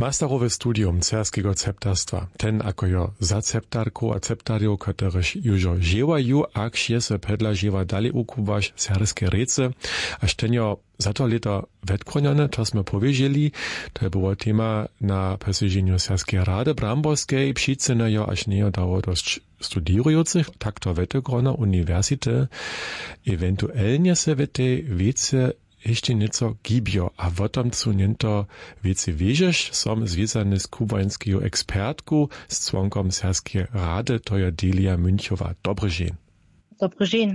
Masterowe studium cerskiego ceptarstwa, ten ako jo za ceptarku a ceptarjo, ktoryż jużo žievajú, ak se pedla žieva dali ukuwaš cerske rece, až ten jo za to leta vedkronjone, to sme pověžili, to je było tema na posiedzeniu Cerskiej Rady Bramborskiej, přicene jo až nejo dało dość studierujúcich, takto vedkronja univerzity, eventuelnie se v tej vece ještě něco gibio, a o tom, co něto věci věžeš, som zvězaný z kubanskou expertku s członkom Cerskiej Rady, to je Delia Münchova. Dobry dzień. Dobry dzień.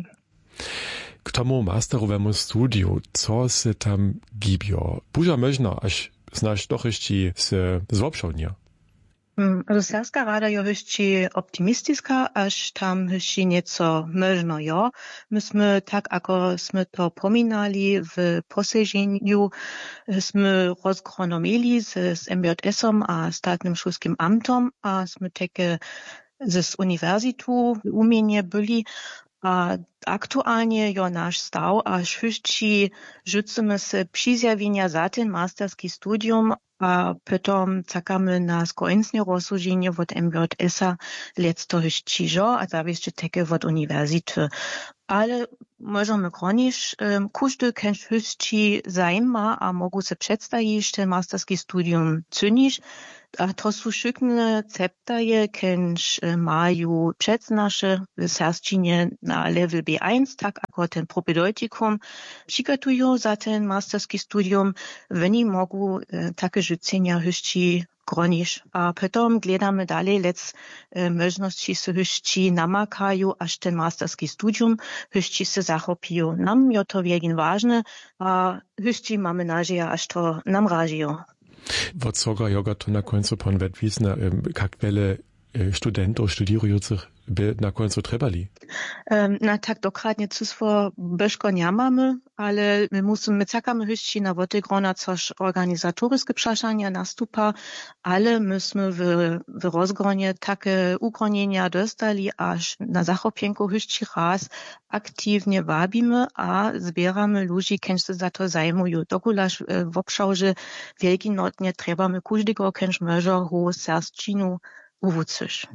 K tomu masterowemu studiu, co se tam gibio? Buža možno, až znaš doch ještě se zopšovnia. Also Cerska Rada je ještě optimistická, až tam ještě něco možno jo. My jsme tak, jako jsme to pomínali v poseženiu, jsme rozkronomili s MJS-om a státnym školským amtom a jsme také z univerzitu uměně byli. A aktuálně jo náš stav, až ještě žucíme se přizjavienia za ten masterský studium a potom čakáme na skończenie rozsúženie od MJS-a leto ještě, a závisť také od univerzity. Ale możemy kronić, każdy kenš ještě zajíma a mogu se představit, že ten masterský studium cyniš. A to sú šikne ceptaje, kenš majú předznaše v serščine na level B1, tak ako ten propedeutikum přikatujú za ten masterský studium, oni mogu také žucenia ještě kroniš. A potom gledamy dalej, lec možnosti se ještě namakajú, až ten masterský studium ještě se zachopijú. Nam je to veľmi vážne a ještě máme nažia, až to nam ražijú. Od soga joga to na koncu pon vedvisna, kak vele studentov, studierujúcich by na koncu trebali? Na tak dokładnie cóż bezko nie mamy, ale my czekamy jeszcze na woty grona, coż organizatorskie przeszania nastupa, ale myśmy w rozgronie takie ukronienia dostali, aż na zachopienku jeszcze raz aktywnie wabimy, a zbieramy ludzi, którzy się za to zajmują. Dokulaż w obszarze wielkinotnie trebamy każdego, który może ho serszczinu uwuczyć.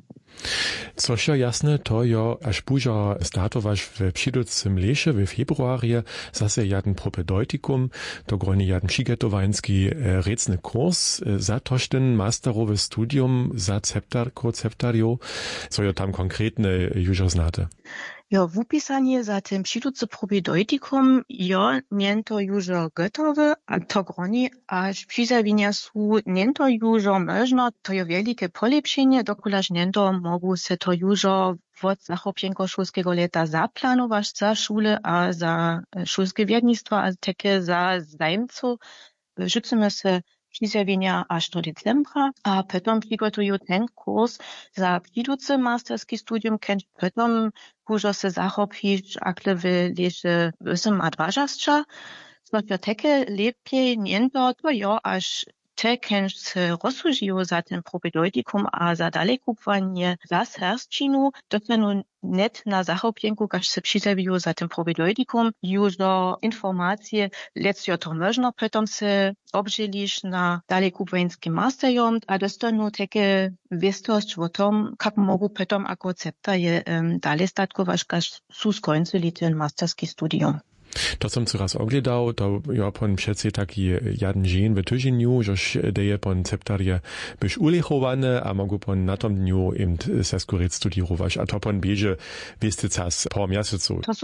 Což je jasne, to jo, až buža startovaš v přidúcim leše v februárie, zase jaden propedeutikum, to groni jaden šigetovanský recny kurs, za tož ten masterové studium za ceptario, co jo tam konkrétne južo znáte? Jo, wupisanie za tym przydúce propedeutikum, jo, niento južo gotowe, a to groni, až přizavinia sú niento južo možno, to je wielkie polepšenie, dokulaž niento mogu se to južo od zachopienko školského leta zaplanować za šule a za školské vědnictvo a také za zajemcov. Žucíme se přizjavienia až do decembra a potom přigotujú ten kurs za přidúce masterský studium, keď potom môžu se zachopiť akle v leže 8 a 20. Což je také lepšie, niento to jo, až te, kenž se rozsúžijú za ten propedeutikum a za dalekúpanie za serščinu, dostanu net na zachopienku, kaž se přizjavijú za ten propedeutikum, już do informácie, lec jo to možno, potom se obželiš na dalekúpanským masterom a dostanu také viestosť o tom, kak mogu potom ako cepta je dalej statkovaš, kaž sú skońcili ten masterský studium. To som si raz ogledal, to ja pon přeci taki jeden žen v tyženiu, žož deje pon ceptarje byš ulechowane, a mogu pon na tom dniu im seskurit studírovaš. A to pon bieže wieste cas po miasecu. To sú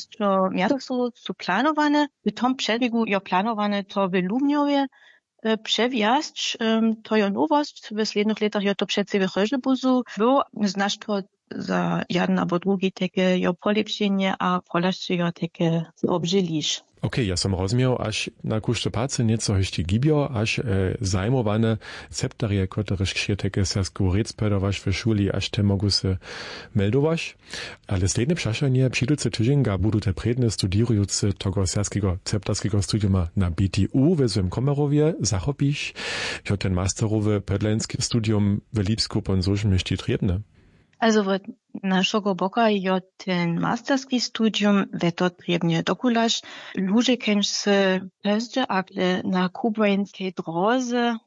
14 miasecov sú planowane, v tom przebiegu je planowane to v Lubňovie, przewiazd, to je nowość, w slednych latach je to přeci w Röžebuzu, znaš to za jeden albo drugi takie jo polepšenie a poľahčie jo také obželiš. Okay, ja som rozumiał, aż na kuszcze pacy nieco jeszcze gibio, aż zajmowane ceptarie, które się takie saskurec pedowasz w szuli, aż te mogu se meldowasz. Ale sledne przeszanie przyjduce tydzienga budu te predne studierujące tego serskiego ceptarskiego studiuma na BTU w swym Komarowie zachopisz, jo ten masterowe pedlenski studium w Lipsku pon sožem ještě trebne. Also od našego boka je ten masterský studium veto trebne. Dokulaž ľudia, kenž se pezde akle na kubańskiej drodze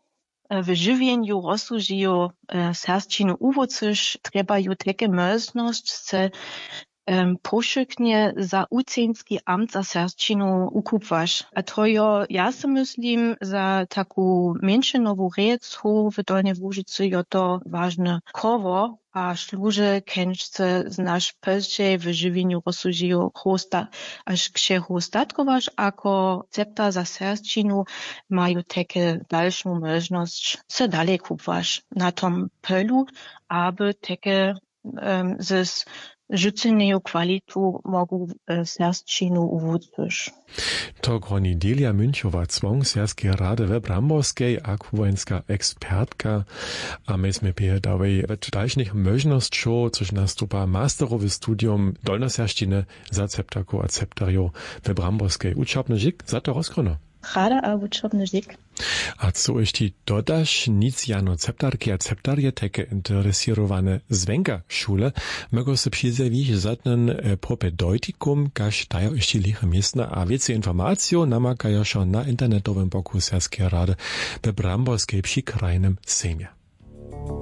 w żywieniu rozsłużują sersčinu uwocysz, treba ju takie możność, se poszyknie za ucenski amt za sersčinu ukupwasz. A to ja si myslím, za taką mniejszynową rec w Dolnej Łużycy je to ważne koło, a służy kęczce z nasz pezdziej w żywieniu rozsłużują aż ksie hostatkowasz, ako cepta za sersčinu mają takie dalszą możność se dalej kupwasz na tom polu, aby takie z życynneju kwalitu mogą sersčinu uwódzyć. To groni Delia Münchowa Zwong Serskiej Rady we Bramborskiej, a kubańska ekspertka, a myśmy pijadawej w dalszych możnościach, což nastupa masterowe studium dolnoserszczyny za ceptarku a ceptario we Bramborskiej. Uczobny żyk za to rozkrono. Rada a uczobny żyk. A co jeszcze dodasz, nic jano ceptarki a ceptarje takie interesowane zwenka szule, mogą się przyzewieść zadnen propedeutikum, każ dają jeszcze liche miejsca, a więcej informacji namakają się na internetowym boku Serskiej Rady we Bramborskiej przy krajnym sejmie.